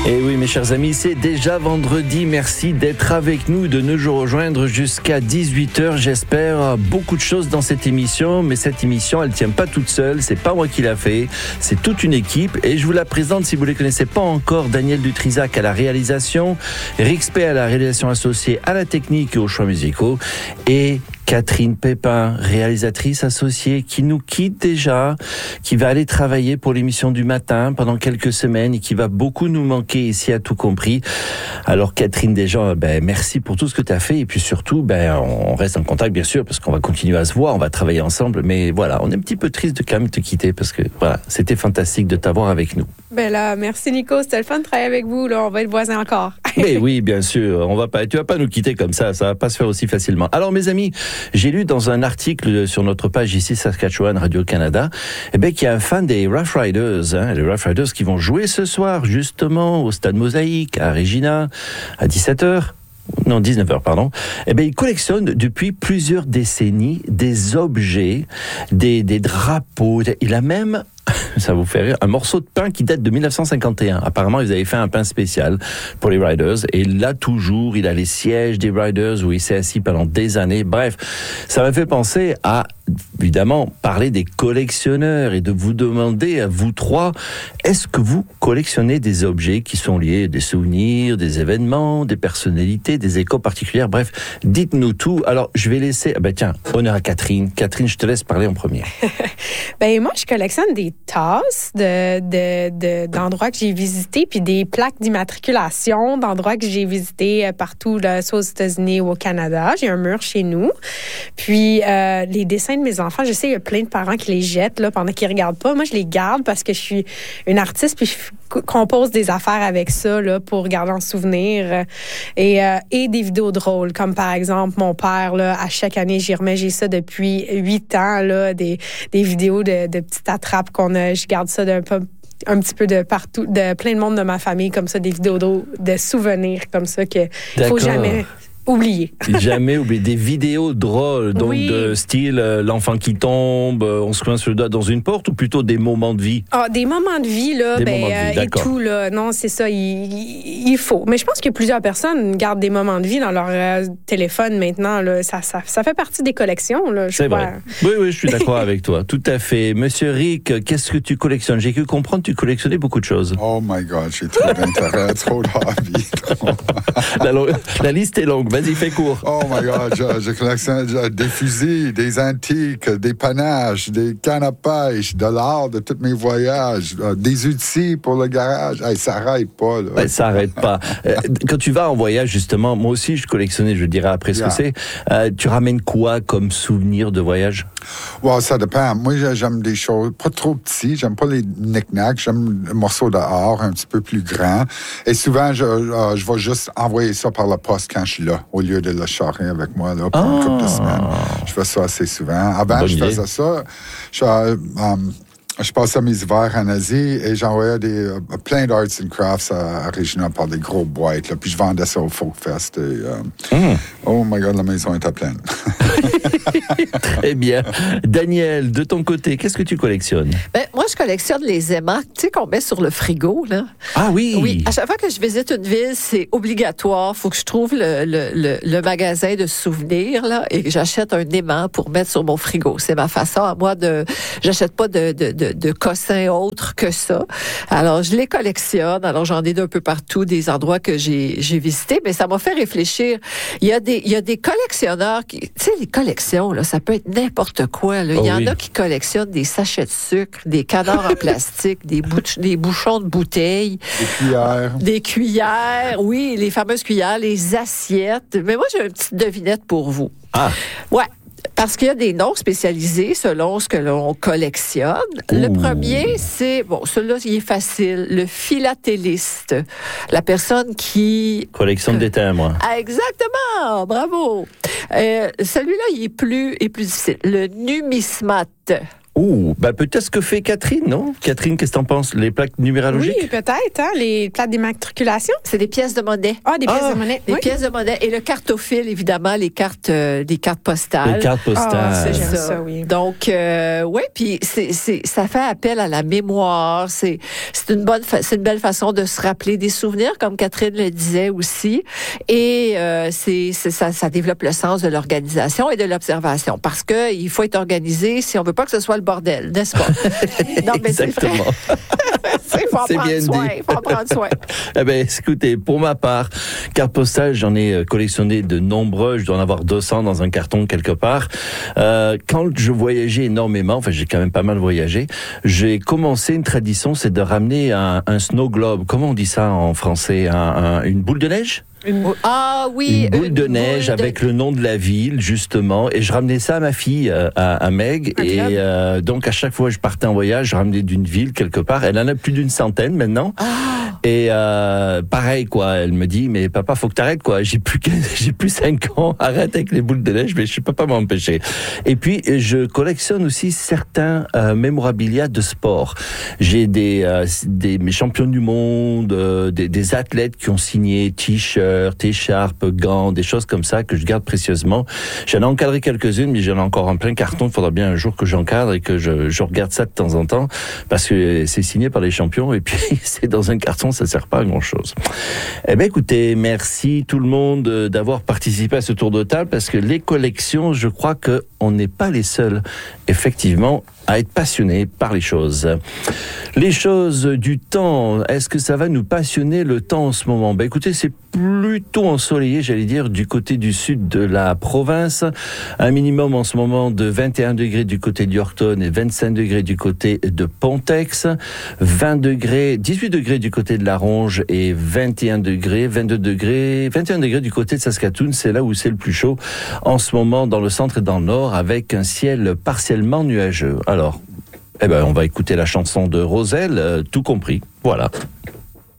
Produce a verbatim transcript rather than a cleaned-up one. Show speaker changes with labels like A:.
A: Et oui, mes chers amis, c'est déjà vendredi. Merci d'être avec nous, de nous rejoindre jusqu'à dix-huit heures. J'espère beaucoup de choses dans cette émission, mais cette émission, elle tient pas toute seule. C'est pas moi qui l'a fait, c'est toute une équipe. Et je vous la présente, si vous les connaissez pas encore. Daniel Dutrisac à la réalisation, Rixpé à la réalisation associée, à la technique et aux choix musicaux, et Catherine Pépin, réalisatrice associée, qui nous quitte déjà, qui va aller travailler pour l'émission du matin pendant quelques semaines et qui va beaucoup nous manquer ici à Tout Compris. Alors Catherine, déjà, ben, merci pour tout ce que tu as fait et puis surtout, ben, on reste en contact bien sûr parce qu'on va continuer à se voir, on va travailler ensemble, mais voilà, on est un petit peu triste de quand même te quitter parce que voilà, c'était fantastique de t'avoir avec nous.
B: Ben là, merci Nico, c'était le fun de travailler avec vous, là, on va être voisins encore.
A: Mais oui, bien sûr, on va pas, tu vas pas nous quitter comme ça, ça va pas se faire aussi facilement. Alors mes amis, j'ai lu dans un article sur notre page ici Saskatchewan Radio-Canada, eh ben, qu'il y a un fan des Rough Riders, hein, les Rough Riders qui vont jouer ce soir justement au Stade Mosaïque à Regina à dix-sept heures. Non, dix-neuf heures, pardon. Eh ben, il collectionne depuis plusieurs décennies des objets, des, des drapeaux. Il a même, ça vous fait rire, un morceau de pain qui date de dix-neuf cent cinquante et un. Apparemment, ils avaient fait un pain spécial pour les Riders. Et là, toujours, il a les sièges des Riders où il s'est assis pendant des années. Bref, ça m'a fait penser à, évidemment, parler des collectionneurs et de vous demander à vous trois, est-ce que vous collectionnez des objets qui sont liés à des souvenirs, des événements, des personnalités, des échos particulières? Bref, dites-nous tout. Alors, je vais laisser, ben tiens, honneur à Catherine. Catherine, je te laisse parler en premier.
B: Ben moi, je collectionne des tasses de, de, de, d'endroits que j'ai visités, puis des plaques d'immatriculation d'endroits que j'ai visités partout, là, soit aux États-Unis ou au Canada. J'ai un mur chez nous. Puis, euh, les dessins de mes enfants, je sais, il y a plein de parents qui les jettent là, pendant qu'ils ne regardent pas. Moi, je les garde parce que je suis une artiste, puis je compose des affaires avec ça là, pour garder en souvenir. Et, euh, et des vidéos drôles, comme par exemple, mon père, là, à chaque année, j'y remets, j'ai ça depuis huit ans, là, des, des vidéos de, de petites attrapes qu'on a. Je garde ça d'un peu un petit peu de partout, de plein de monde de ma famille, comme ça, des vidéos de, de souvenirs comme ça qu'il ne faut jamais oublier.
A: Jamais oublier. Des vidéos drôles, donc oui. De style euh, l'enfant qui tombe, euh, on se coince le doigt dans une porte, ou plutôt des moments de vie?
B: Ah, des moments de vie, là,
A: des
B: ben,
A: moments de vie,
B: euh, et tout, là. Non, c'est ça, il, il, il faut. Mais je pense que plusieurs personnes gardent des moments de vie dans leur euh, téléphone maintenant, là. Ça, ça, ça fait partie des collections, là. Je
A: c'est
B: crois.
A: vrai. Oui, oui, je suis d'accord avec toi. Tout à fait. Monsieur Rick, qu'est-ce que tu collectionnes? J'ai cru comprendre que tu collectionnais beaucoup de choses.
C: Oh my God, j'ai trop d'intérêt, trop de hobbies.
A: la, la liste est longue. Vas-y, fais court.
C: Oh my God, je, je collectionne des fusils, des antiques, des panaches, des cannes à pêche, de l'art de tous mes voyages, des outils pour le garage. Hey, ça n'arrête pas. Là.
A: Ouais, ça n'arrête pas. Quand tu vas en voyage, justement, moi aussi, je collectionnais, je dirais après ce yeah. que c'est. Euh, tu ramènes quoi comme souvenir de voyage?
C: Well, ça dépend. Moi, j'aime des choses pas trop petits. J'aime pas les knick-knacks. J'aime un morceau d'art un petit peu plus grand. Et souvent, je, euh, je vais juste envoyer ça par la poste quand je suis là, au lieu de le charrer avec moi là, pour oh. une couple de semaines. Je fais ça assez souvent. Avant, Bonne je faisais idée. ça. Je, um, je passais mes hivers en Asie et j'envoyais des, euh, plein d'arts and crafts à, à Regina par des gros boîtes. Là, puis je vendais ça au Folkfest. Et, euh, mm. Oh my God, la maison était pleine.
A: Très bien. Daniel, de ton côté, qu'est-ce que tu collectionnes?
D: Ben, moi, je collectionne les aimants, tu sais, qu'on met sur le frigo, là.
A: Ah oui?
D: Oui. À chaque fois que je visite une ville, c'est obligatoire. Il faut que je trouve le, le, le, le magasin de souvenirs, là, et que j'achète un aimant pour mettre sur mon frigo. C'est ma façon à moi de... J'achète pas de, de, de, de cossins autres que ça. Alors, je les collectionne. Alors, j'en ai d'un peu partout, des endroits que j'ai, j'ai visités, mais ça m'a fait réfléchir. Il y a des, il y a des collectionneurs qui... Tu sais, les collections, là, ça peut être n'importe quoi, là. Oh, il y en oui. a qui collectionnent des sachets de sucre, des canards en plastique, des, bouch- des bouchons de bouteilles.
C: Des cuillères.
D: Des cuillères, oui, les fameuses cuillères, les assiettes. Mais moi, j'ai une petite devinette pour vous.
A: Ah!
D: Ouais. Parce qu'il y a des noms spécialisés selon ce que l'on collectionne. Ouh. Le premier, c'est, bon, celui-là, il est facile, le philatéliste. La personne qui...
A: Collectionne des timbres.
D: Ah, exactement! Bravo! Euh, celui-là, il est plus, est plus difficile. Le numismate.
A: Ouh, bah peut-être ce que fait Catherine, non? Catherine, qu'est-ce que t'en penses? Les plaques numérologiques?
B: Oui, peut-être, hein, les plaques d'immatriculation.
D: C'est des pièces de monnaie.
B: Ah, des pièces
A: Ah,
B: de monnaie.
D: Les
B: oui.
D: pièces de monnaie et le cartophile, évidemment, les cartes, euh, des cartes postales.
A: Les cartes postales.
B: Ah,
D: C'est
B: J'aime
D: ça.
B: ça, oui.
D: Donc, euh, ouais, puis c'est, c'est, ça fait appel à la mémoire. C'est, c'est une bonne, fa- c'est une belle façon de se rappeler des souvenirs, comme Catherine le disait aussi. Et euh, c'est, c'est ça, ça développe le sens de l'organisation et de l'observation, parce que il faut être organisé si on veut pas que ce soit le bordel, n'est-ce pas? Non, mais
A: Exactement.
D: Il faut en
A: C'est
D: prendre
A: bien
D: soin.
A: dit.
D: Il faut en prendre soin.
A: Eh ben, écoutez, pour ma part, carte postale, j'en ai collectionné de nombreux. Je dois en avoir deux cents dans un carton quelque part. Euh, quand je voyageais énormément, enfin, j'ai quand même pas mal voyagé, j'ai commencé une tradition, c'est de ramener un, un snow globe. Comment on dit ça en français? Un, un, une boule de neige?
B: Une...
D: Ah oui.
A: Une boule de neige
D: boule de-
A: avec le nom de la ville, justement. Et je ramenais ça à ma fille, euh, à, à Meg.
B: Un
A: et
B: club.
A: euh, donc, à chaque fois que je partais en voyage, je ramenais d'une ville quelque part. Elle en a plus d'une centaine maintenant.
D: Ah.
A: Et euh, pareil, quoi. Elle me dit, mais papa, faut que t'arrêtes, quoi. J'ai plus que- j'ai plus cinq ans. Arrête avec les boules de neige, mais je peux pas m'empêcher. Et puis, je collectionne aussi certains euh, mémorabilia de sport. J'ai des, euh, des mes champions du monde, euh, des, des athlètes qui ont signé t-shirts, écharpes, gants, des choses comme ça que je garde précieusement. J'en ai encadré quelques-unes, mais j'en ai encore en plein carton. Il faudra bien un jour que j'encadre et que je, je regarde ça de temps en temps, parce que c'est signé par les champions et puis c'est dans un carton, ça sert pas à grand-chose. Eh bien, écoutez, merci tout le monde d'avoir participé à ce tour de table, parce que les collections, je crois que on n'est pas les seuls, effectivement, à être passionnés par les choses. Les choses du temps, est-ce que ça va nous passionner le temps en ce moment? Ben écoutez, c'est plutôt ensoleillé, j'allais dire, du côté du sud de la province. Un minimum en ce moment de vingt et un degrés du côté d'Yorkton et vingt-cinq degrés du côté de Pontex. vingt degrés, dix-huit degrés du côté de La Ronge et vingt et un degrés, vingt-deux degrés, vingt et un degrés du côté de Saskatoon. C'est là où c'est le plus chaud en ce moment dans le centre et dans le nord, avec un ciel partiellement nuageux. Alors, eh ben, on va écouter la chanson de Roselle, euh, tout compris. Voilà.